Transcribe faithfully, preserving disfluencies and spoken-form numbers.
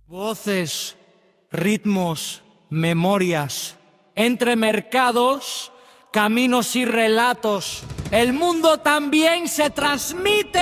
Voces, ritmos, memorias, entre mercados, caminos y relatos, el mundo también se transmite.